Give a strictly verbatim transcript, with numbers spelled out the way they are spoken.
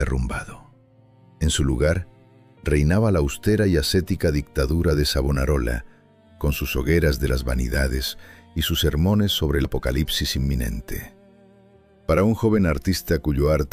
derrumbado. En su lugar, reinaba la austera y ascética dictadura de Savonarola, con sus hogueras de las vanidades y sus sermones sobre el apocalipsis inminente. Para un joven artista cuyo arte